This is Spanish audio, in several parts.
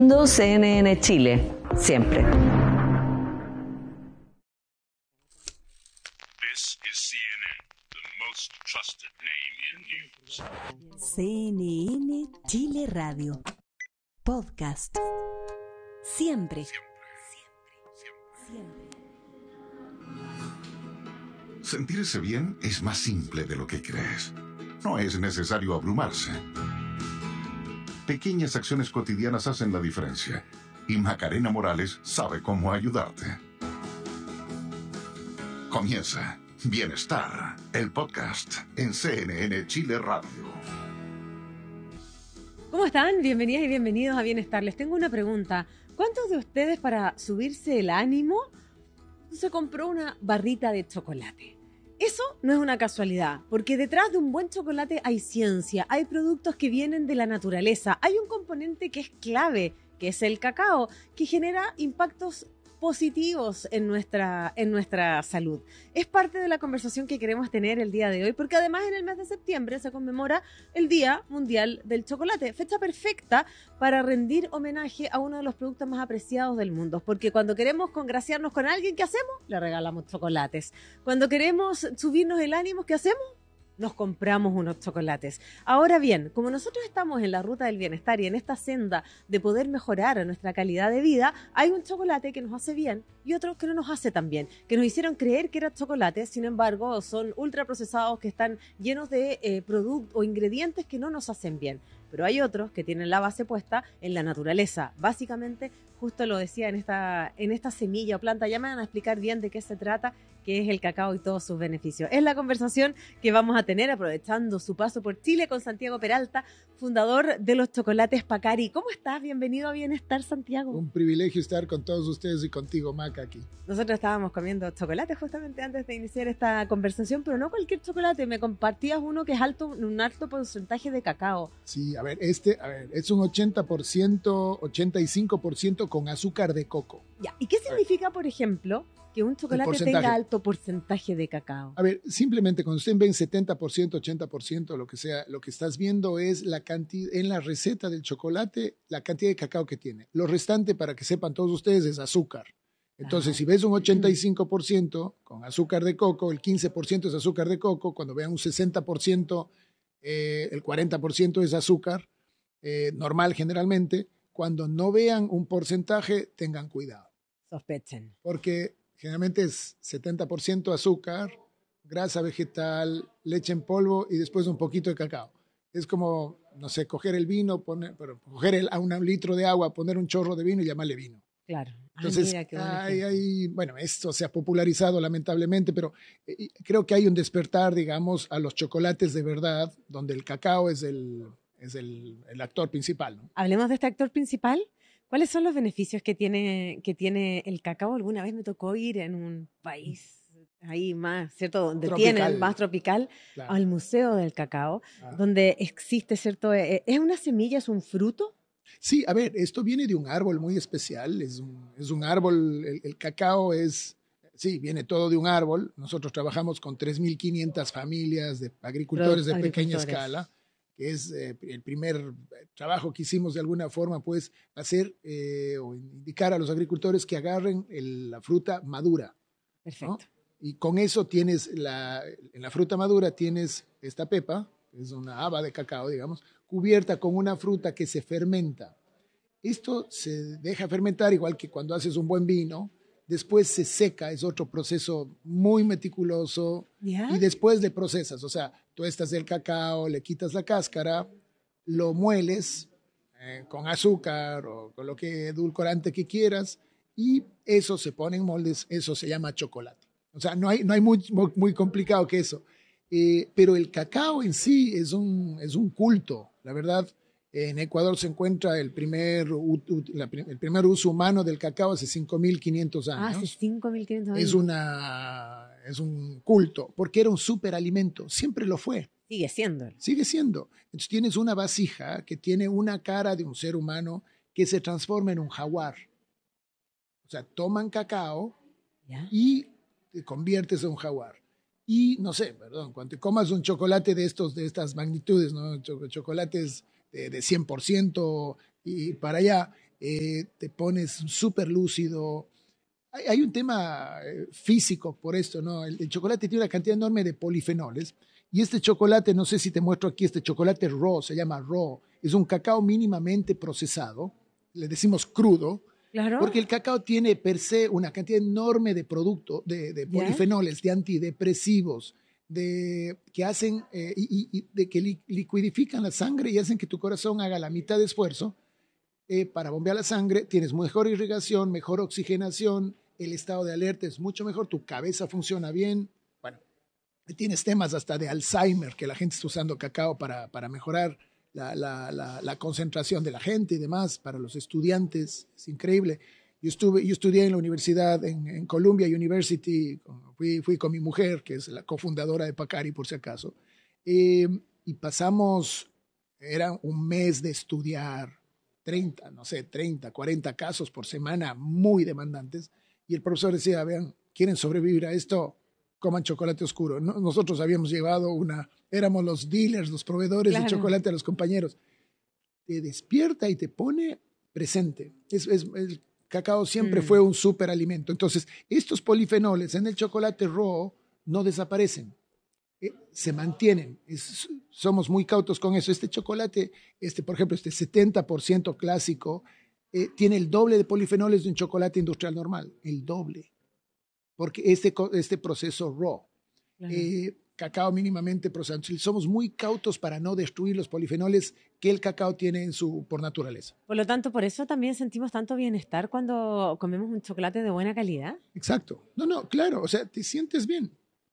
CNN Chile, siempre. This is CNN, the most trusted name in news. CNN Chile Radio. Podcast. Siempre. Sentirse bien es más simple de lo que crees. No es necesario abrumarse. Pequeñas acciones cotidianas hacen la diferencia. Y Macarena Morales sabe cómo ayudarte. Comienza Bienestar, el podcast en CNN Chile Radio. ¿Cómo están? Bienvenidas y bienvenidos a Bienestar. Les tengo una pregunta. ¿Cuántos de ustedes para subirse el ánimo se compró una barrita de chocolate? Eso no es una casualidad, porque detrás de un buen chocolate hay ciencia, hay productos que vienen de la naturaleza, hay un componente que es clave, que es el cacao, que genera impactos positivos en nuestra salud. Es parte de la conversación que queremos tener el día de hoy, porque además en el mes de septiembre se conmemora el Día Mundial del Chocolate, fecha perfecta para rendir homenaje a uno de los productos más apreciados del mundo, porque cuando queremos congraciarnos con alguien, ¿qué hacemos? Le regalamos chocolates. Cuando queremos subirnos el ánimo, ¿qué hacemos? Nos compramos unos chocolates. Ahora bien, como nosotros estamos en la ruta del bienestar y en esta senda de poder mejorar nuestra calidad de vida, hay un chocolate que nos hace bien y otro que no nos hace tan bien, que nos hicieron creer que era chocolate, sin embargo son ultraprocesados que están llenos de productos o ingredientes que no nos hacen bien. Pero hay otros que tienen la base puesta en la naturaleza. Básicamente, justo lo decía en esta semilla o planta, ya me van a explicar bien de qué se trata, qué es el cacao y todos sus beneficios. Es la conversación que vamos a tener aprovechando su paso por Chile con Santiago Peralta, fundador de los chocolates Pacari. ¿Cómo estás? Bienvenido a Bienestar, Santiago. Un privilegio estar con todos ustedes y contigo, Maca, aquí. Nosotros estábamos comiendo chocolate justamente antes de iniciar esta conversación, pero no cualquier chocolate. Me compartías uno que es un alto porcentaje de cacao. Sí, es un 80%, 85% con azúcar de coco. Ya. ¿Y qué significa, por ejemplo, que un chocolate tenga alto porcentaje de cacao? A ver, simplemente cuando usted ven 70%, 80%, lo que sea, lo que estás viendo es la cantidad, en la receta del chocolate, la cantidad de cacao que tiene. Lo restante, para que sepan todos ustedes, es azúcar. Entonces, si ves un 85% con azúcar de coco, el 15% es azúcar de coco, cuando vean un 60%, el 40% es azúcar, normal generalmente. Cuando no vean un porcentaje, tengan cuidado. Sospechen. Porque generalmente es 70% azúcar, grasa vegetal, leche en polvo y después un poquito de cacao. Es como, no sé, coger el vino, coger a un litro de agua, poner un chorro de vino y llamarle vino. Claro. Entonces, bueno, esto se ha popularizado lamentablemente, pero creo que hay un despertar, digamos, a los chocolates de verdad, donde el cacao es el actor principal, ¿no? Hablemos de este actor principal. ¿Cuáles son los beneficios que tiene el cacao? Alguna vez me tocó ir en un país ahí más, ¿cierto? Donde tienen más tropical, claro, al Museo del Cacao, donde existe, ¿cierto? ¿Es una semilla, es un fruto? Sí, a ver, esto viene de un árbol muy especial, es un árbol, el cacao viene todo de un árbol. Nosotros trabajamos con 3.500 familias de agricultores de pequeña escala, que es el primer trabajo que hicimos de alguna forma, pues hacer o indicar a los agricultores que agarren la fruta madura. Perfecto. ¿No? Y con eso tienes, en la fruta madura tienes esta pepa, que es una haba de cacao, digamos, cubierta con una fruta que se fermenta. Esto se deja fermentar igual que cuando haces un buen vino, después se seca, es otro proceso muy meticuloso, y después le procesas, o sea, tuestas el cacao, le quitas la cáscara, lo mueles con azúcar o con lo que edulcorante que quieras, y eso se pone en moldes, eso se llama chocolate. O sea, no hay muy complicado que eso. Pero el cacao en sí es un culto, la verdad. En Ecuador se encuentra el primer uso humano del cacao hace 5.500 años. Hace 5.500 años. Es un culto, porque era un superalimento, siempre lo fue. Sigue siendo. Sigue siendo. Entonces tienes una vasija que tiene una cara de un ser humano que se transforma en un jaguar. O sea, toman cacao y te conviertes en un jaguar. Y no sé, cuando te comas un chocolate de estas magnitudes, ¿no? Chocolates de 100% y para allá, te pones súper lúcido. Hay un tema físico por esto, ¿no? El chocolate tiene una cantidad enorme de polifenoles y este chocolate, no sé si te muestro aquí, este chocolate raw, se llama raw, es un cacao mínimamente procesado, le decimos crudo, Claro. porque el cacao tiene per se una cantidad enorme de productos, de polifenoles, de antidepresivos, que hacen que liquidifican la sangre y hacen que tu corazón haga la mitad de esfuerzo para bombear la sangre. Tienes mejor irrigación, mejor oxigenación, el estado de alerta es mucho mejor, tu cabeza funciona bien. Bueno, tienes temas hasta de Alzheimer, que la gente está usando cacao para mejorar la concentración de la gente y demás, para los estudiantes, es increíble. Yo estudié en la universidad, en Columbia University, fui con mi mujer, que es la cofundadora de Pacari, por si acaso, y pasamos, era un mes de estudiar, 30, 40 casos por semana, muy demandantes, y el profesor decía, vean, ¿quieren sobrevivir a esto? Coman chocolate oscuro. Nosotros habíamos llevado éramos los dealers, los proveedores de chocolate a los compañeros. Te despierta y te pone presente. El cacao siempre fue un superalimento. Entonces, estos polifenoles en el chocolate raw no desaparecen. Se mantienen. Somos muy cautos con eso. Este chocolate, por ejemplo, este 70% clásico, tiene el doble de polifenoles de un chocolate industrial normal. El doble. Porque este proceso raw, cacao mínimamente procesado. Somos muy cautos para no destruir los polifenoles que el cacao tiene por naturaleza. Por lo tanto, por eso también sentimos tanto bienestar cuando comemos un chocolate de buena calidad. Exacto. No, claro, o sea, te sientes bien.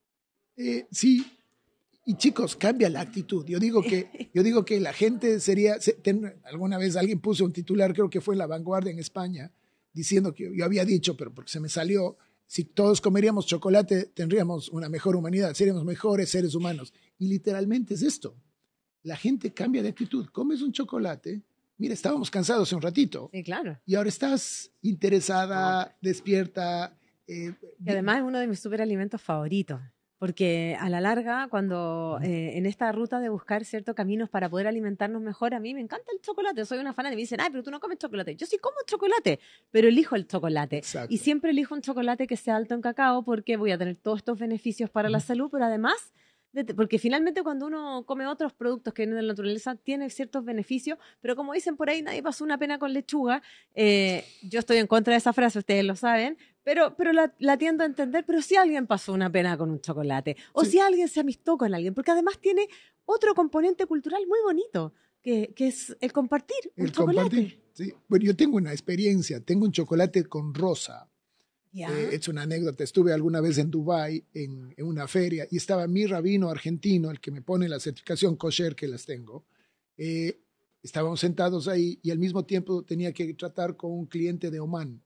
Sí, y chicos, cambia la actitud. Yo digo que la gente alguna vez alguien puso un titular, creo que fue en La Vanguardia en España, diciendo que yo había dicho, pero porque se me salió, si todos comeríamos chocolate, tendríamos una mejor humanidad, seríamos mejores seres humanos. Y literalmente es esto. La gente cambia de actitud. Comes un chocolate. Mira, estábamos cansados hace un ratito. Sí, claro. Y ahora estás interesada, despierta. Y además es uno de mis superalimentos favoritos. Porque a la larga, cuando en esta ruta de buscar ciertos caminos para poder alimentarnos mejor, a mí me encanta el chocolate. Soy una fanática. Me dicen, ay, pero tú no comes chocolate. Yo sí como chocolate, pero elijo el chocolate. Exacto. Y siempre elijo un chocolate que sea alto en cacao porque voy a tener todos estos beneficios para la salud, pero además, porque finalmente cuando uno come otros productos que vienen de la naturaleza, tiene ciertos beneficios, pero como dicen por ahí, nadie pasó una pena con lechuga. Yo estoy en contra de esa frase, ustedes lo saben. Pero la tiendo a entender, pero si alguien pasó una pena con un chocolate, o si alguien se amistó con alguien, porque además tiene otro componente cultural muy bonito, que es el compartir un chocolate. Compartir, sí. Bueno, yo tengo una experiencia, tengo un chocolate con rosa. Es una anécdota, estuve alguna vez en Dubái en una feria y estaba mi rabino argentino, el que me pone la certificación kosher que las tengo. Estábamos sentados ahí y al mismo tiempo tenía que tratar con un cliente de Omán,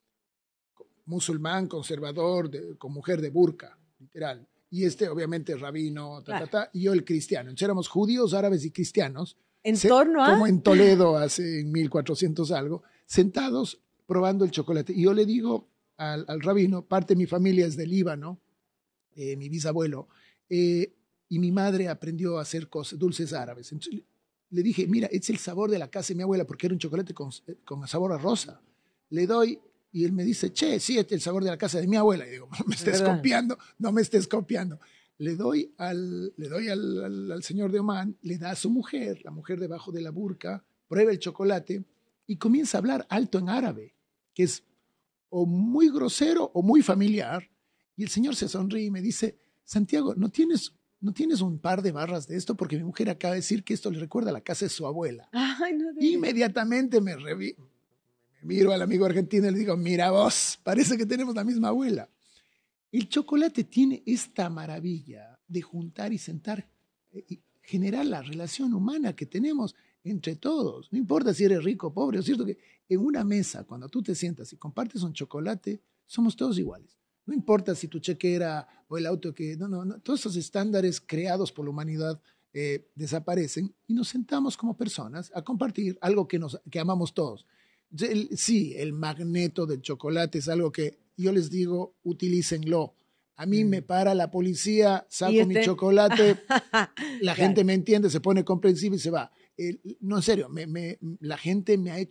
musulmán, conservador, con mujer de burka, literal. Y obviamente, rabino, y yo el cristiano. Entonces éramos judíos, árabes y cristianos. Como en Toledo en 1400 algo, sentados probando el chocolate. Y yo le digo al rabino, parte de mi familia es de Líbano, mi bisabuelo, y mi madre aprendió a hacer dulces árabes. Entonces le dije, mira, es el sabor de la casa de mi abuela, porque era un chocolate con sabor a rosa. Le doy. Y él me dice, che, sí, este es el sabor de la casa de mi abuela. Y digo, no me estés copiando. Le doy al señor de Omán, le da a su mujer, la mujer debajo de la burka, prueba el chocolate y comienza a hablar alto en árabe, que es o muy grosero o muy familiar. Y el señor se sonríe y me dice, Santiago, ¿no tienes un par de barras de esto? Porque mi mujer acaba de decir que esto le recuerda a la casa de su abuela. Ay, no. Inmediatamente me miro al amigo argentino y le digo, mira vos, parece que tenemos la misma abuela. El chocolate tiene esta maravilla de juntar y sentar y generar la relación humana que tenemos entre todos. No importa si eres rico o pobre, es cierto que en una mesa, cuando tú te sientas y compartes un chocolate, somos todos iguales. No importa si tu chequera o el auto no, todos esos estándares creados por la humanidad desaparecen y nos sentamos como personas a compartir algo que amamos todos. Sí, el magneto del chocolate es algo que yo les digo, utilícenlo. A mí me para la policía, saco mi chocolate, gente me entiende, se pone comprensiva y se va. No, en serio, la gente me ha hecho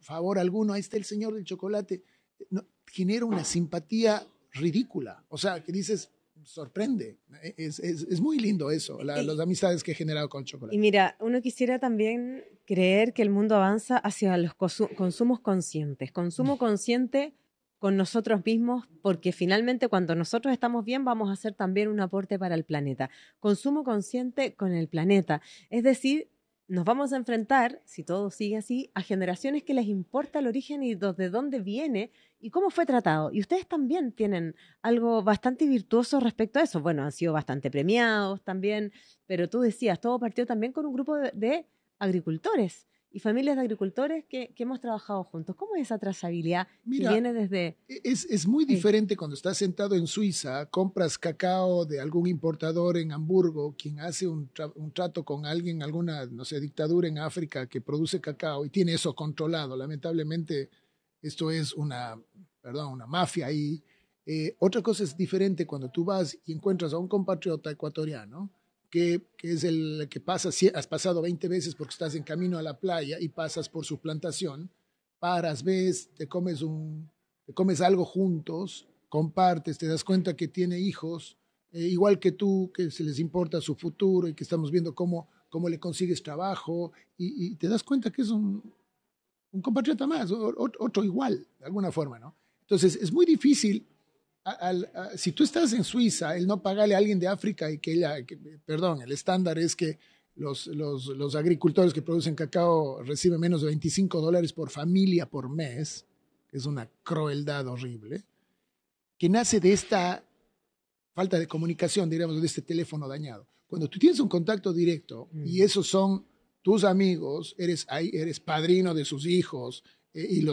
favor alguno, ahí está el señor del chocolate, no, genera una simpatía ridícula. O sea, que dices, sorprende. Es muy lindo eso, las amistades que he generado con el chocolate. Y mira, uno quisiera también creer que el mundo avanza hacia los consumos conscientes. Consumo consciente con nosotros mismos, porque finalmente cuando nosotros estamos bien vamos a hacer también un aporte para el planeta. Consumo consciente con el planeta. Es decir, nos vamos a enfrentar, si todo sigue así, a generaciones que les importa el origen y de dónde viene y cómo fue tratado. Y ustedes también tienen algo bastante virtuoso respecto a eso. Bueno, han sido bastante premiados también, pero tú decías, todo partió también con un grupo de agricultores y familias de agricultores que hemos trabajado juntos. ¿Cómo es esa trazabilidad que viene desde...? Es muy diferente cuando estás sentado en Suiza, compras cacao de algún importador en Hamburgo, quien hace un trato con alguien, alguna, no sé, dictadura en África que produce cacao y tiene eso controlado. Lamentablemente, esto es una mafia ahí. Otra cosa es diferente cuando tú vas y encuentras a un compatriota ecuatoriano que es el que has pasado 20 veces porque estás en camino a la playa y pasas por su plantación, paras, ves, te comes algo juntos, compartes, te das cuenta que tiene hijos, igual que tú, que se les importa su futuro y que estamos viendo cómo le consigues trabajo y te das cuenta que es un compatriota más, otro igual, de alguna forma, ¿no? Entonces, es muy difícil. Si tú estás en Suiza, el no pagarle a alguien de África y el estándar es que los agricultores que producen cacao reciben menos de $25 por familia por mes, que es una crueldad horrible, que nace de esta falta de comunicación, diríamos, de este teléfono dañado. Cuando tú tienes un contacto directo y esos son tus amigos, eres padrino de sus hijos y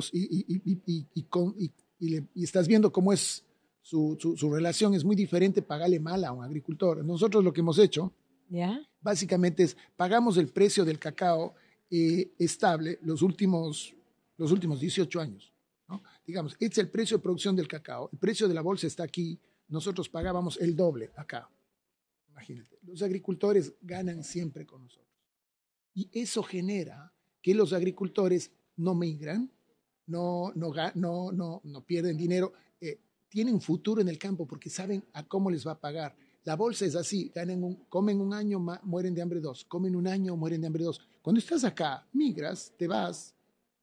estás viendo cómo es su relación, es muy diferente pagarle mal a un agricultor. Nosotros lo que hemos hecho, básicamente es pagamos el precio del cacao estable los últimos 18 años, ¿no? Digamos, este es el precio de producción del cacao, el precio de la bolsa está aquí, nosotros pagábamos el doble acá. Imagínate, los agricultores ganan siempre con nosotros. Y eso genera que los agricultores no migran, no pierden dinero, tienen futuro en el campo porque saben a cómo les va a pagar. La bolsa es así, comen un año, mueren de hambre 2, comen un año, mueren de hambre 2. Cuando estás acá, migras, te vas,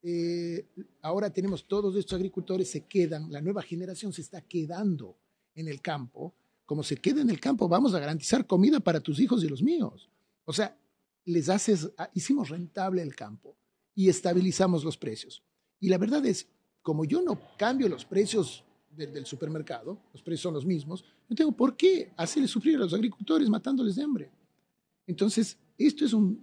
ahora tenemos todos estos agricultores, se quedan, la nueva generación se está quedando en el campo. Como se queda en el campo, vamos a garantizar comida para tus hijos y los míos. O sea, hicimos rentable el campo y estabilizamos los precios. Y la verdad es, como yo no cambio los precios del supermercado, los precios son los mismos, no tengo por qué hacerle sufrir a los agricultores matándoles de hambre. Entonces, esto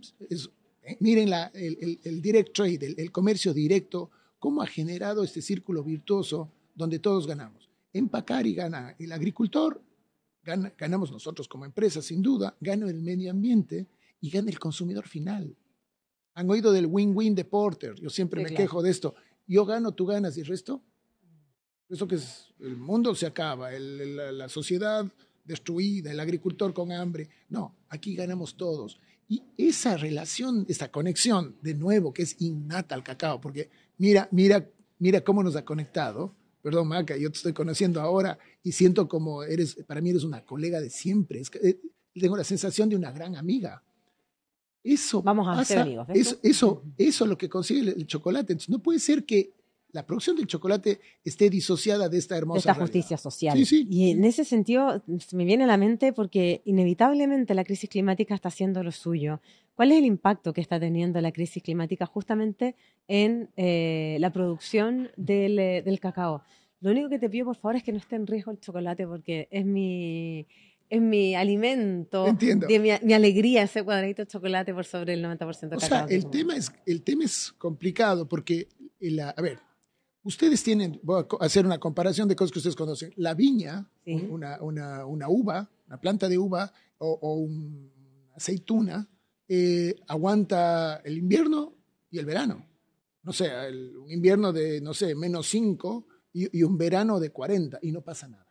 miren el direct trade, el comercio directo, cómo ha generado este círculo virtuoso donde todos ganamos. Empacar y gana el agricultor, ganamos nosotros como empresa, sin duda, gana el medio ambiente y gana el consumidor final. Han oído del win-win de Porter, yo siempre me quejo de esto. Yo gano, tú ganas y el resto. Eso que es, el mundo se acaba, la sociedad destruida, el agricultor con hambre. No, aquí ganamos todos. Y esa relación, esa conexión, de nuevo, que es innata al cacao, porque mira cómo nos ha conectado. Perdón, Maca, yo te estoy conociendo ahora y siento como para mí eres una colega de siempre. Tengo la sensación de una gran amiga. Eso vamos a ser amigos. Eso es lo que consigue el chocolate. Entonces, no puede ser que la producción del chocolate esté disociada de esta hermosa justicia social. Sí. Y en ese sentido me viene a la mente porque inevitablemente la crisis climática está haciendo lo suyo. ¿Cuál es el impacto que está teniendo la crisis climática justamente en la producción del cacao? Lo único que te pido, por favor, es que no esté en riesgo el chocolate porque es mi alimento, mi alegría, ese cuadradito de chocolate por sobre el 90% de cacao. O sea, el tema es complicado porque, a ver, ustedes voy a hacer una comparación de cosas que ustedes conocen. La viña, sí, una uva, una planta de uva o una aceituna, aguanta el invierno y el verano. No sé, un invierno de, no sé, -5 y un verano de 40 y no pasa nada.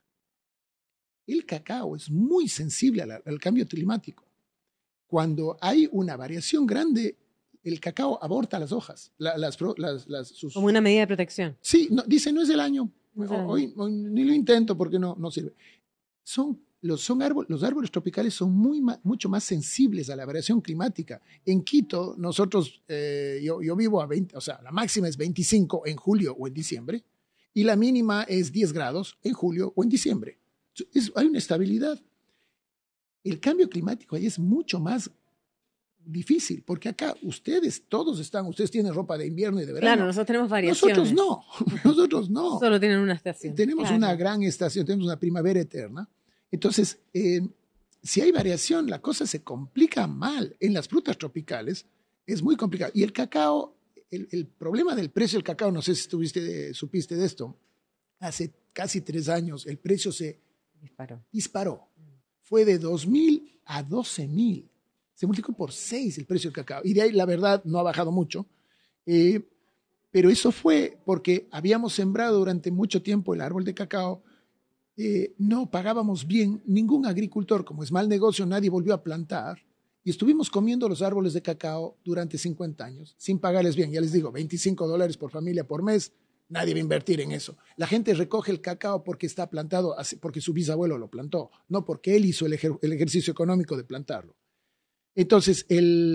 El cacao es muy sensible al cambio climático. Cuando hay una variación grande, el cacao aborta las hojas. Como una medida de protección. Sí, no, dice, no es del año. No es del año. Hoy ni lo intento porque no sirve. Los árboles tropicales son mucho más sensibles a la variación climática. En Quito, nosotros, yo vivo a 20, o sea, la máxima es 25 en julio o en diciembre, y la mínima es 10 grados en julio o en diciembre. Hay una estabilidad. El cambio climático ahí es mucho más difícil, porque acá ustedes tienen ropa de invierno y de verano. Claro, nosotros tenemos variaciones. Nosotros no. Solo tienen una estación. Tenemos una gran estación, tenemos una primavera eterna. Entonces, si hay variación, la cosa se complica mal. En las frutas tropicales es muy complicado. Y el cacao, el problema del precio del cacao, no sé si supiste de esto, hace casi 3 años el precio se disparó. Fue de 2.000 a 12.000. Se multiplicó por 6 el precio del cacao. Y de ahí, la verdad, no ha bajado mucho. Pero eso fue porque habíamos sembrado durante mucho tiempo el árbol de cacao. No pagábamos bien, ningún agricultor, como es mal negocio, nadie volvió a plantar, y estuvimos comiendo los árboles de cacao durante 50 años, sin pagarles bien. Ya les digo, $25 por familia por mes, nadie va a invertir en eso. La gente recoge el cacao porque está plantado, porque su bisabuelo lo plantó, no porque él hizo el ejercicio económico de plantarlo. Entonces,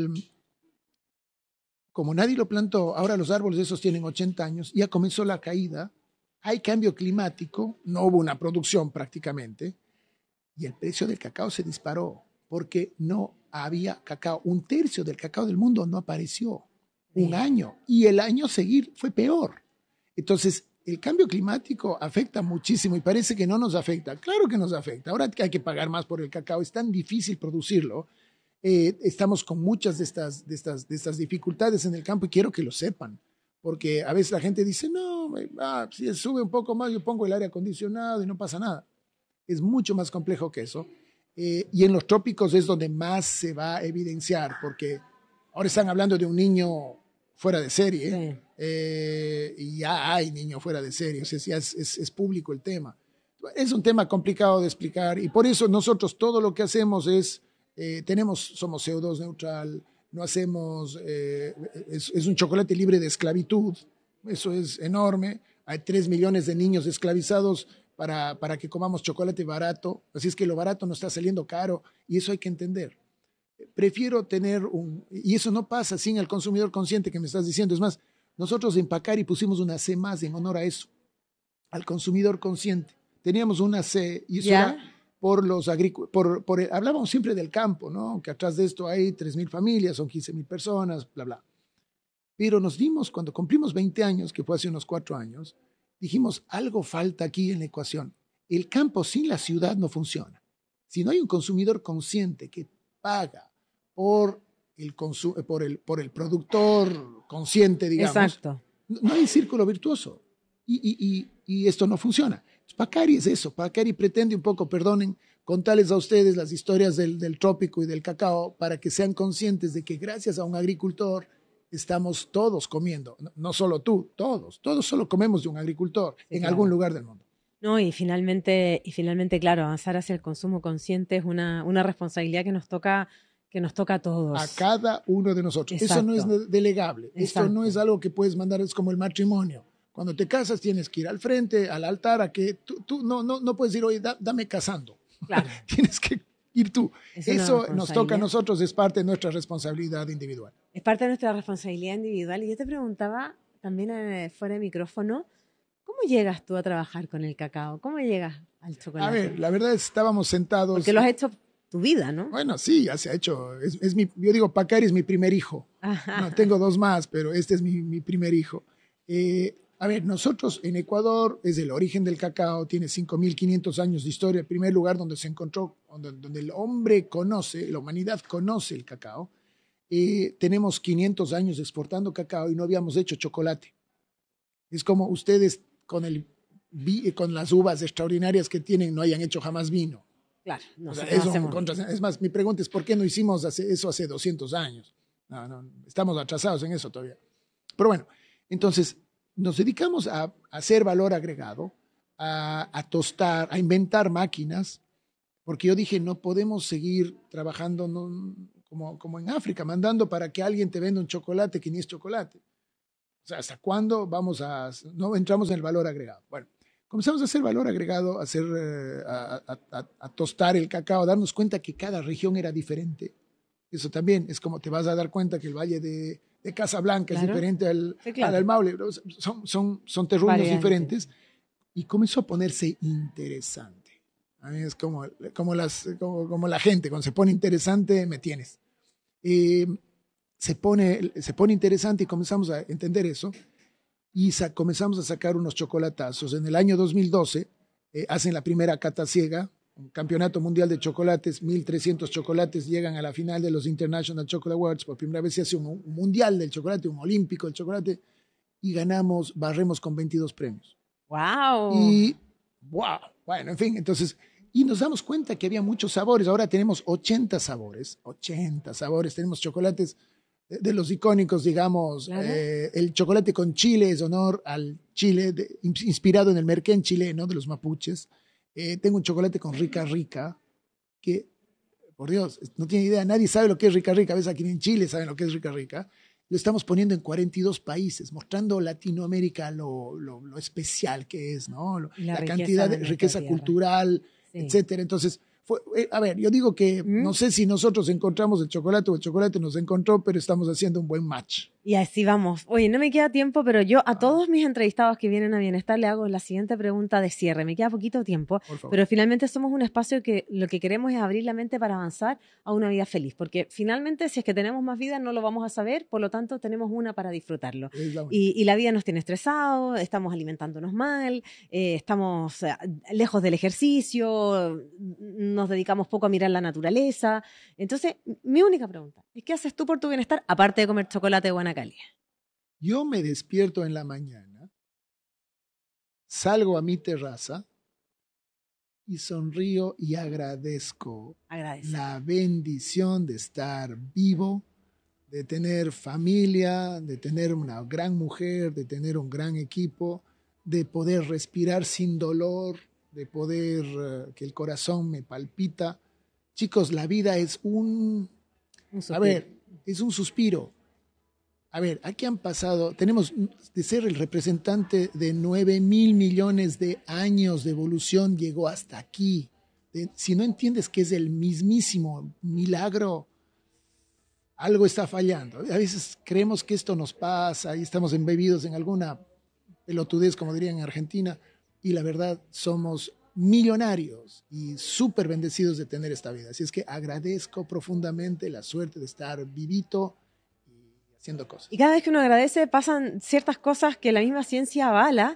como nadie lo plantó, ahora los árboles esos tienen 80 años, ya comenzó la caída. Hay cambio climático, no hubo una producción prácticamente, y el precio del cacao se disparó porque no había cacao. 1/3 del cacao del mundo no apareció un año, y el año seguir fue peor. Entonces, el cambio climático afecta muchísimo y parece que no nos afecta. Claro que nos afecta. Ahora hay que pagar más por el cacao, es tan difícil producirlo. Estamos con muchas de estas dificultades en el campo, y quiero que lo sepan. Porque a veces la gente dice, no, si sube un poco más, yo pongo el aire acondicionado y no pasa nada. Es mucho más complejo que eso. Y en los trópicos es donde más se va a evidenciar, porque ahora están hablando de un niño fuera de serie, y ya hay niños fuera de serie, o sea, ya es público el tema. Es un tema complicado de explicar, y por eso nosotros todo lo que hacemos es, somos CO2 neutral, no hacemos, es un chocolate libre de esclavitud, eso es enorme. Hay 3 millones de niños esclavizados para que comamos chocolate barato, así es que lo barato nos está saliendo caro, y eso hay que entender. Prefiero tener y eso no pasa sin el consumidor consciente que me estás diciendo. Es más, nosotros en Pacari pusimos una C más en honor a eso, al consumidor consciente. Teníamos una C, y eso era por los agricultores, hablábamos siempre del campo, ¿no? Que atrás de esto hay 3.000 familias, son 15.000 personas, bla, bla. Pero nos dimos, cuando cumplimos 20 años, que fue hace unos 4 años, dijimos, algo falta aquí en la ecuación. El campo sin la ciudad no funciona. Si no hay un consumidor consciente que paga por el productor consciente, digamos, exacto, no hay círculo virtuoso, y esto no funciona. Pacari es eso. Pacari pretende un poco, perdonen, contarles a ustedes las historias del trópico y del cacao para que sean conscientes de que gracias a un agricultor estamos todos comiendo. No solo tú, todos solo comemos de un agricultor en algún lugar del mundo. No, y finalmente, claro, avanzar hacia el consumo consciente es una responsabilidad que nos toca a todos. A cada uno de nosotros. Exacto. Eso no es delegable. Exacto. Esto no es algo que puedes mandar, es como el matrimonio. Cuando te casas tienes que ir al frente, al altar, a que tú no puedes decir, oye, dame casando. Claro. Tienes que ir tú. Eso nos toca a responsabilidad. nosotros, es parte de nuestra responsabilidad individual. Es parte de nuestra responsabilidad individual. Y yo te preguntaba también fuera de micrófono, ¿cómo llegas tú a trabajar con el cacao? ¿Cómo llegas al chocolate? A ver, la verdad es que estábamos sentados. Porque lo has hecho tu vida, ¿no? Bueno, sí, ya se ha hecho. Yo digo, Pacari es mi primer hijo. No, tengo 2 más, pero este es mi primer hijo. A ver, nosotros en Ecuador es el origen del cacao, tiene 5.500 años de historia, el primer lugar donde se encontró, donde el hombre conoce, la humanidad conoce el cacao. Tenemos 500 años exportando cacao y no habíamos hecho chocolate. Es como ustedes con las uvas extraordinarias que tienen no hayan hecho jamás vino. Claro, no, O sea, nosotros hacemos. es más, mi pregunta es ¿por qué no hicimos eso hace 200 años? No, estamos atrasados en eso todavía. Pero bueno, entonces nos dedicamos a hacer valor agregado, a tostar, a inventar máquinas, porque yo dije, no podemos seguir trabajando como en África, mandando para que alguien te venda un chocolate que ni es chocolate. O sea, ¿hasta cuándo no entramos en el valor agregado? Bueno, comenzamos a hacer valor agregado, a tostar el cacao, a darnos cuenta que cada región era diferente. Eso también es como te vas a dar cuenta que el Valle de Casablanca es diferente al Maule. Son terruños diferentes. Y comenzó a ponerse interesante. A mí es como la gente, cuando se pone interesante, me tienes. Se pone interesante y comenzamos a entender eso. Y comenzamos a sacar unos chocolatazos. En el año 2012 hacen la primera cata ciega, un campeonato mundial de chocolates, 1.300 chocolates llegan a la final de los International Chocolate Awards. Por primera vez se hace un mundial del chocolate, un olímpico del chocolate, y barremos con 22 premios. ¡Wow! Bueno, en fin, entonces, y nos damos cuenta que había muchos sabores. Ahora tenemos 80 sabores. Tenemos chocolates de los icónicos, digamos, claro. El chocolate con chile es honor al Chile, inspirado en el merquén chileno de los mapuches. Tengo un chocolate con rica rica, que, por Dios, no tiene idea, nadie sabe lo que es rica rica. A veces aquí en Chile saben lo que es rica rica. Lo estamos poniendo en 42 países, mostrando Latinoamérica lo especial que es, ¿no? La cantidad de riqueza cultural, etcétera. Entonces, yo digo que no sé si nosotros encontramos el chocolate o el chocolate nos encontró, pero estamos haciendo un buen match. Y así vamos. Oye, no me queda tiempo, pero yo a todos mis entrevistados que vienen a Bienestar le hago la siguiente pregunta de cierre. Me queda poquito tiempo, pero finalmente somos un espacio que lo que queremos es abrir la mente para avanzar a una vida feliz, porque finalmente si es que tenemos más vida no lo vamos a saber, por lo tanto tenemos una para disfrutarlo. Y la vida nos tiene estresados, estamos alimentándonos mal, estamos lejos del ejercicio, nos dedicamos poco a mirar la naturaleza. Entonces, mi única pregunta es ¿qué haces tú por tu bienestar aparte de comer chocolate de buena calidad? Yo me despierto en la mañana, salgo a mi terraza y sonrío y agradezco la bendición de estar vivo, de tener familia, de tener una gran mujer, de tener un gran equipo, de poder respirar sin dolor, de poder que el corazón me palpita. Chicos, la vida es es un suspiro. A ver, aquí han pasado, tenemos de ser el representante de 9,000 millones de años de evolución, llegó hasta aquí. Si no entiendes que es el mismísimo milagro, algo está fallando. A veces creemos que esto nos pasa y estamos embebidos en alguna pelotudez, como dirían en Argentina, y la verdad somos millonarios y súper bendecidos de tener esta vida. Así es que agradezco profundamente la suerte de estar vivito haciendo cosas. Y cada vez que uno agradece pasan ciertas cosas que la misma ciencia avala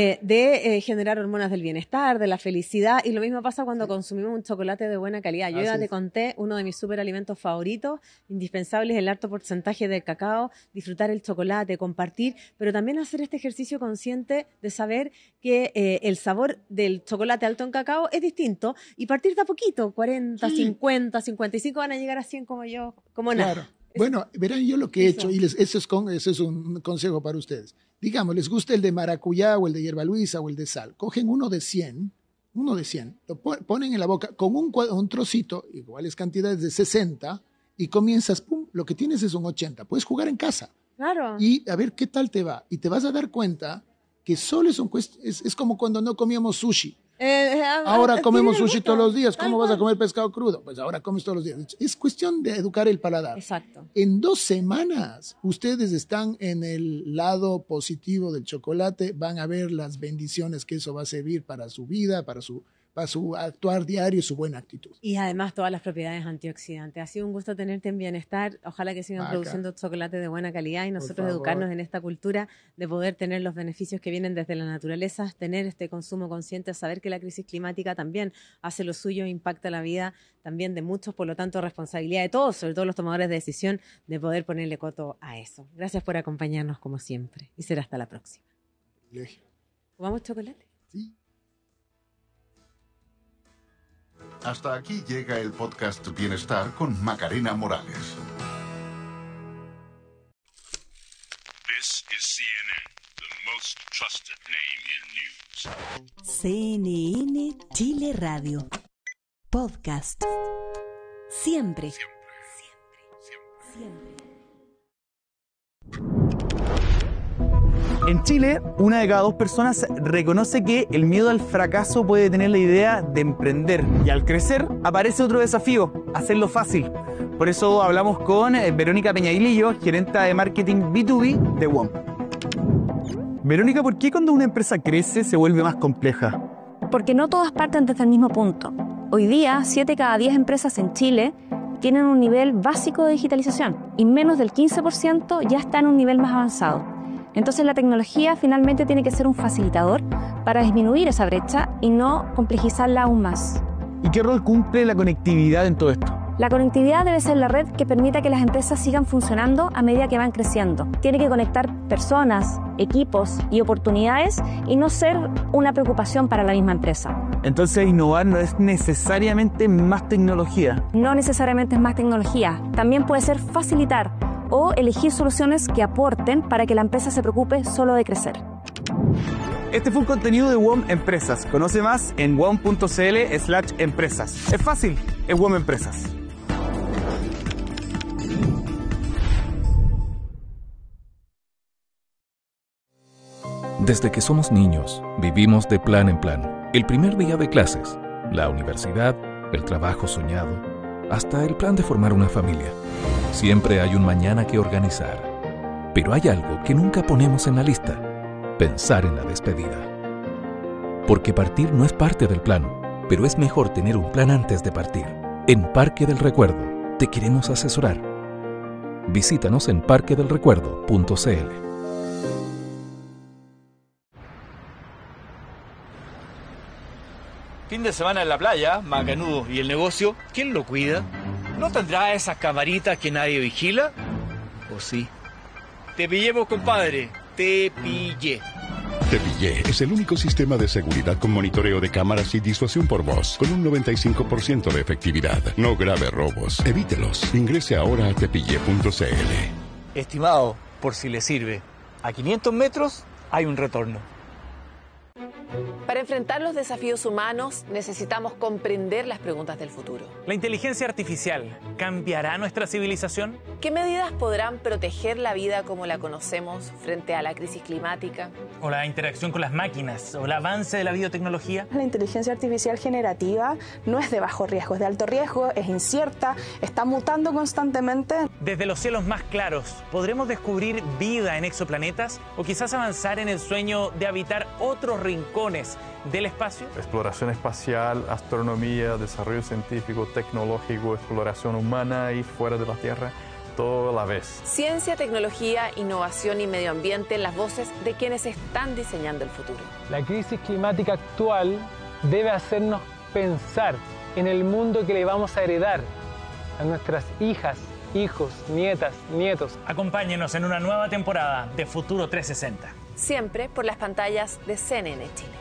de generar hormonas del bienestar, de la felicidad, y lo mismo pasa cuando consumimos un chocolate de buena calidad. Yo ya te conté, uno de mis superalimentos favoritos, indispensables, el alto porcentaje del cacao, disfrutar el chocolate, compartir, pero también hacer este ejercicio consciente de saber que el sabor del chocolate alto en cacao es distinto y partir de a poquito, 40, 50, 55 van a llegar a 100 como yo, como nada. Claro. Bueno, verán, yo lo que he hecho, y eso es un consejo para ustedes. Digamos, les gusta el de maracuyá o el de hierba luisa o el de sal. Cogen uno de 100, lo ponen en la boca con un trocito, iguales cantidades de 60, y comienzas, pum, lo que tienes es un 80. Puedes jugar en casa. Claro. Y a ver qué tal te va. Y te vas a dar cuenta que solo es como cuando no comíamos sushi. Ahora comemos sushi todos los días. ¿Cómo vas a comer pescado crudo? Pues ahora comes todos los días. Es cuestión de educar el paladar. Exacto. En 2 semanas ustedes están en el lado positivo del chocolate, van a ver las bendiciones que eso va a servir para su vida, para su actuar diario y su buena actitud. Y además todas las propiedades antioxidantes. Ha sido un gusto tenerte en Bienestar. Ojalá que sigan produciendo chocolate de buena calidad y nosotros educarnos en esta cultura de poder tener los beneficios que vienen desde la naturaleza, tener este consumo consciente, saber que la crisis climática también hace lo suyo, impacta la vida también de muchos, por lo tanto responsabilidad de todos, sobre todo los tomadores de decisión, de poder ponerle coto a eso. Gracias por acompañarnos como siempre y será hasta la próxima. ¿Comamos chocolate? Sí. Hasta aquí llega el podcast Bienestar con Macarena Morales. This is CNN, the most trusted name in news. CNN Chile Radio. Podcast. Siempre. En Chile, 1 de cada 2 personas reconoce que el miedo al fracaso puede detener la idea de emprender. Y al crecer, aparece otro desafío, hacerlo fácil. Por eso hablamos con Verónica Peñailillo, gerenta de marketing B2B de WOM. Verónica, ¿por qué cuando una empresa crece se vuelve más compleja? Porque no todas parten desde el mismo punto. Hoy día, 7 cada 10 empresas en Chile tienen un nivel básico de digitalización y menos del 15% ya está en un nivel más avanzado. Entonces la tecnología finalmente tiene que ser un facilitador para disminuir esa brecha y no complejizarla aún más. ¿Y qué rol cumple la conectividad en todo esto? La conectividad debe ser la red que permita que las empresas sigan funcionando a medida que van creciendo. Tiene que conectar personas, equipos y oportunidades y no ser una preocupación para la misma empresa. Entonces innovar no es necesariamente más tecnología. No necesariamente es más tecnología. También puede ser facilitar o elegir soluciones que aporten para que la empresa se preocupe solo de crecer. Este fue un contenido de WOM Empresas. Conoce más en wom.cl/empresas. Es fácil, es WOM Empresas. Desde que somos niños, vivimos de plan en plan. El primer día de clases, la universidad, el trabajo soñado, hasta el plan de formar una familia. Siempre hay un mañana que organizar. Pero hay algo que nunca ponemos en la lista: pensar en la despedida. Porque partir no es parte del plan, pero es mejor tener un plan antes de partir. En Parque del Recuerdo te queremos asesorar. Visítanos en parquedelrecuerdo.cl. Fin de semana en la playa, macanudo. ¿Y el negocio? ¿Quién lo cuida? ¿No tendrá esas camaritas que nadie vigila? ¿O sí? Te pillemos, compadre. Te pillé. Te Pillé es el único sistema de seguridad con monitoreo de cámaras y disuasión por voz, con un 95% de efectividad. No grave robos. Evítelos. Ingrese ahora a tepillé.cl. Estimado, por si le sirve, a 500 metros hay un retorno. Para enfrentar los desafíos humanos necesitamos comprender las preguntas del futuro. ¿La inteligencia artificial cambiará nuestra civilización? ¿Qué medidas podrán proteger la vida como la conocemos frente a la crisis climática? ¿O la interacción con las máquinas? ¿O el avance de la biotecnología? La inteligencia artificial generativa no es de bajo riesgo, es de alto riesgo, es incierta, está mutando constantemente. Desde los cielos más claros, ¿podremos descubrir vida en exoplanetas? ¿O quizás avanzar en el sueño de habitar otros rincones del espacio? Exploración espacial, astronomía, desarrollo científico, tecnológico, exploración humana y fuera de la Tierra, todo a la vez. Ciencia, tecnología, innovación y medio ambiente, las voces de quienes están diseñando el futuro. La crisis climática actual debe hacernos pensar en el mundo que le vamos a heredar a nuestras hijas, hijos, nietas, nietos. Acompáñenos en una nueva temporada de Futuro 360. Siempre por las pantallas de CNN Chile.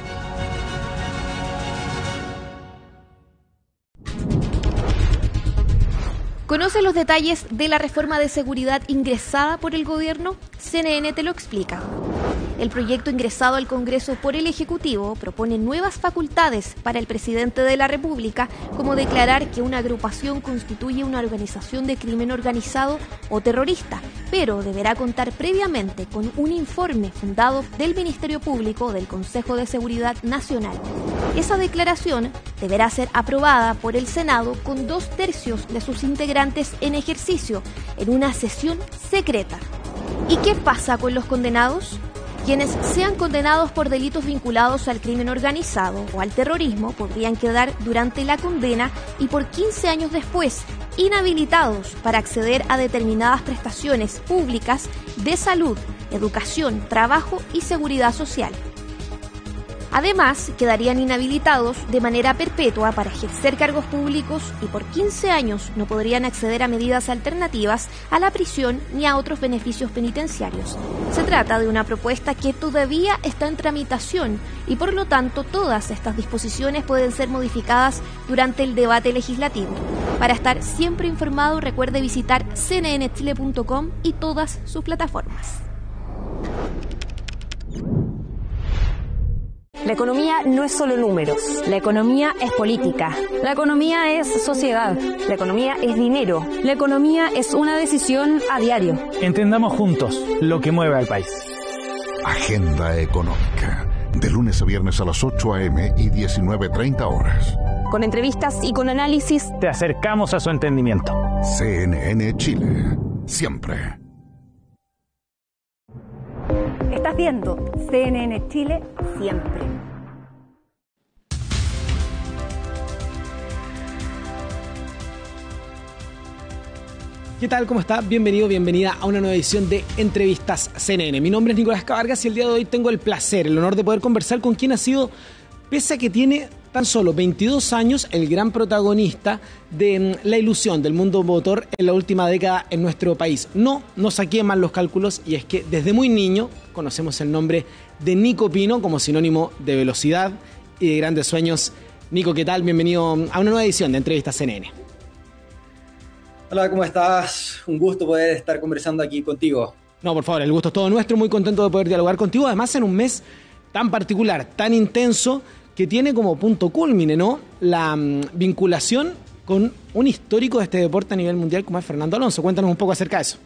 ¿Conoce los detalles de la reforma de seguridad ingresada por el gobierno? CNN te lo explica. El proyecto ingresado al Congreso por el Ejecutivo propone nuevas facultades para el presidente de la República, como declarar que una agrupación constituye una organización de crimen organizado o terrorista, pero deberá contar previamente con un informe fundado del Ministerio Público del Consejo de Seguridad Nacional. Esa declaración deberá ser aprobada por el Senado con 2/3 de sus integrantes en ejercicio, en una sesión secreta. ¿Y qué pasa con los condenados? Quienes sean condenados por delitos vinculados al crimen organizado o al terrorismo podrían quedar durante la condena y por 15 años después inhabilitados para acceder a determinadas prestaciones públicas de salud, educación, trabajo y seguridad social. Además, quedarían inhabilitados de manera perpetua para ejercer cargos públicos y por 15 años no podrían acceder a medidas alternativas a la prisión ni a otros beneficios penitenciarios. Se trata de una propuesta que todavía está en tramitación y por lo tanto todas estas disposiciones pueden ser modificadas durante el debate legislativo. Para estar siempre informado, recuerde visitar cnnchile.com y todas sus plataformas. La economía no es solo números. La economía es política. La economía es sociedad. La economía es dinero. La economía es una decisión a diario. Entendamos juntos lo que mueve al país. Agenda Económica. De lunes a viernes a las 8 a.m. y 19:30 horas. Con entrevistas y con análisis, te acercamos a su entendimiento. CNN Chile. Siempre. Estás viendo CNN Chile siempre. ¿Qué tal? ¿Cómo está? Bienvenido, bienvenida a una nueva edición de Entrevistas CNN. Mi nombre es Nicolás Cabargas y el día de hoy tengo el placer, el honor de poder conversar con quien ha sido, pese a que tiene tan solo 22 años, el gran protagonista de la ilusión del mundo motor en la última década en nuestro país. No saqué mal los cálculos y es que desde muy niño conocemos el nombre de Nico Pino como sinónimo de velocidad y de grandes sueños. Nico, ¿qué tal? Bienvenido a una nueva edición de Entrevistas CNN. Hola, ¿cómo estás? Un gusto poder estar conversando aquí contigo. No, por favor, el gusto es todo nuestro. Muy contento de poder dialogar contigo, además en un mes tan particular, tan intenso, que tiene como punto culmine, ¿no?, la vinculación con un histórico de este deporte a nivel mundial como es Fernando Alonso. Cuéntanos un poco acerca de eso.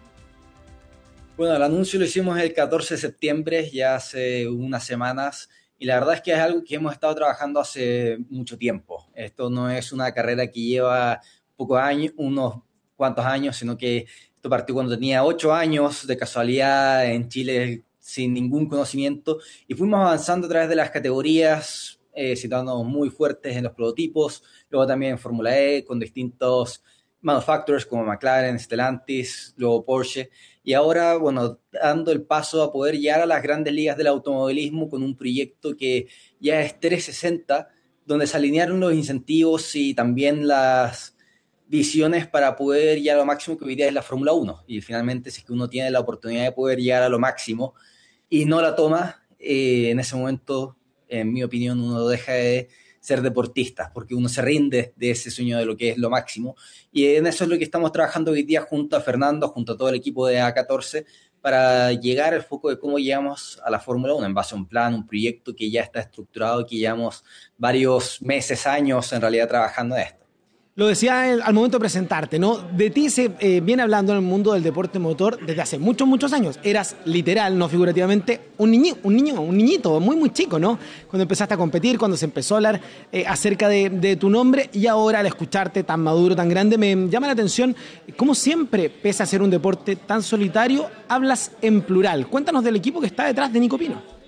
Bueno, el anuncio lo hicimos el 14 de septiembre, ya hace unas semanas, y la verdad es que es algo que hemos estado trabajando hace mucho tiempo. Esto no es una carrera que lleva pocos años, unos cuantos años, sino que esto partió cuando tenía 8 años, de casualidad, en Chile, sin ningún conocimiento, y fuimos avanzando a través de las categorías, situándonos muy fuertes en los prototipos, luego también en Fórmula E, con distintos manufacturers como McLaren, Stellantis, luego Porsche, y ahora, bueno, dando el paso a poder llegar a las grandes ligas del automovilismo con un proyecto que ya es 360, donde se alinearon los incentivos y también las visiones para poder llegar a lo máximo que hoy día es la Fórmula 1. Y finalmente, si es que uno tiene la oportunidad de poder llegar a lo máximo y no la toma, en ese momento, en mi opinión, uno deja de ser deportista, porque uno se rinde de ese sueño de lo que es lo máximo. Y en eso es lo que estamos trabajando hoy día junto a Fernando, junto a todo el equipo de A14, para llegar al foco de cómo llegamos a la Fórmula 1 en base a un plan, un proyecto que ya está estructurado, que llevamos varios meses, años en realidad trabajando en esto. Lo decía al momento de presentarte, ¿no? De ti se viene hablando en el mundo del deporte motor desde hace muchos años. Eras literal, no figurativamente, un niñito muy chico, ¿no? Cuando empezaste a competir, cuando se empezó a hablar acerca de tu nombre, y ahora al escucharte tan maduro, tan grande, me llama la atención cómo siempre, pese a ser un deporte tan solitario, hablas en plural. Cuéntanos del equipo que está detrás de Nico Pino.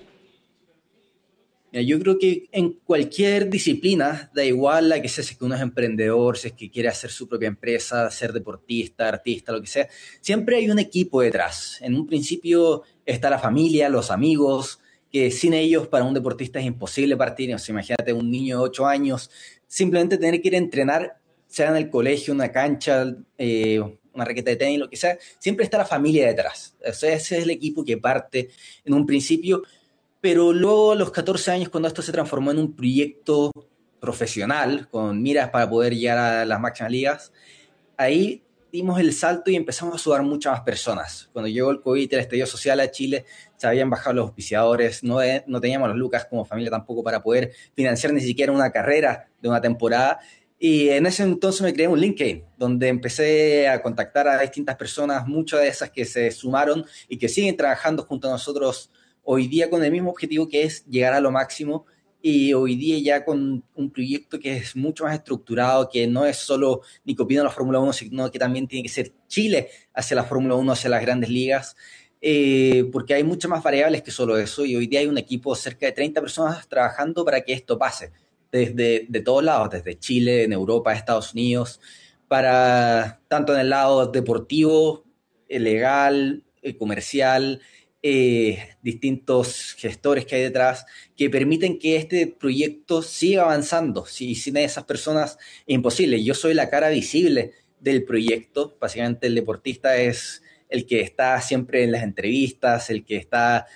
Yo creo que en cualquier disciplina, da igual la que sea, si es que uno es emprendedor, si es que quiere hacer su propia empresa, ser deportista, artista, lo que sea, siempre hay un equipo detrás. En un principio está la familia, los amigos, que sin ellos para un deportista es imposible partir. O sea, imagínate un niño de 8 años, simplemente tener que ir a entrenar, sea en el colegio, una cancha, una raqueta de tenis, lo que sea, siempre está la familia detrás. O sea, ese es el equipo que parte en un principio. Pero luego a los 14 años, cuando esto se transformó en un proyecto profesional, con miras para poder llegar a las máximas ligas, ahí dimos el salto y empezamos a sudar muchas más personas. Cuando llegó el COVID, el estallido social a Chile, se habían bajado los auspiciadores, no teníamos las lucas como familia tampoco para poder financiar ni siquiera una carrera de una temporada. Y en ese entonces me creé un LinkedIn, donde empecé a contactar a distintas personas, muchas de esas que se sumaron y que siguen trabajando junto a nosotros hoy día con el mismo objetivo, que es llegar a lo máximo, y hoy día ya con un proyecto que es mucho más estructurado, que no es solo Nico Pino a la Fórmula 1, sino que también tiene que ser Chile hacia la Fórmula 1, hacia las grandes ligas, porque hay muchas más variables que solo eso, y hoy día hay un equipo, cerca de 30 personas trabajando para que esto pase, de todos lados, desde Chile, en Europa, Estados Unidos, para tanto en el lado deportivo, legal, comercial, distintos gestores que hay detrás que permiten que este proyecto siga avanzando. Sin esas personas es imposible. Yo soy la cara visible del proyecto. Básicamente el deportista es el que está siempre en las entrevistas, el que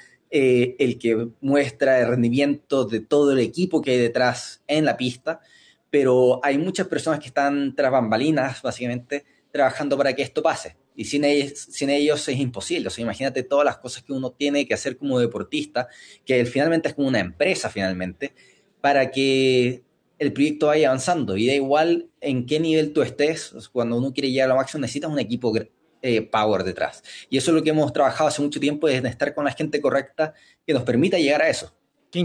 muestra el rendimiento de todo el equipo que hay detrás en la pista, pero hay muchas personas que están tras bambalinas, básicamente, trabajando para que esto pase. Y sin ellos es imposible. O sea, imagínate todas las cosas que uno tiene que hacer como deportista, que finalmente es como una empresa finalmente, para que el proyecto vaya avanzando. Y da igual en qué nivel tú estés, cuando uno quiere llegar a lo máximo necesitas un equipo power detrás. Y eso es lo que hemos trabajado hace mucho tiempo, es estar con la gente correcta que nos permita llegar a eso.